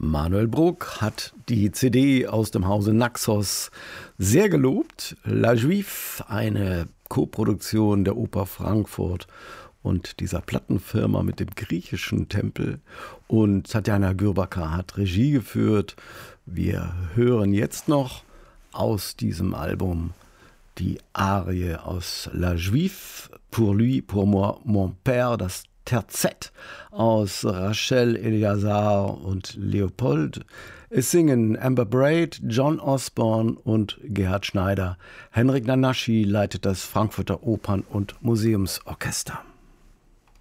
Manuel Bruck hat die CD aus dem Hause Naxos sehr gelobt. La Juive, eine Koproduktion der Oper Frankfurt und dieser Plattenfirma mit dem griechischen Tempel. Und Tatjana Gürbaka hat Regie geführt. Wir hören jetzt noch aus diesem Album die Arie aus La Juive, Pour lui, pour moi, mon père, das Terzett aus Rachel Eliazar und Leopold. Es singen Amber Braid, John Osborne und Gerhard Schneider. Henrik Nanaschi leitet das Frankfurter Opern- und Museumsorchester.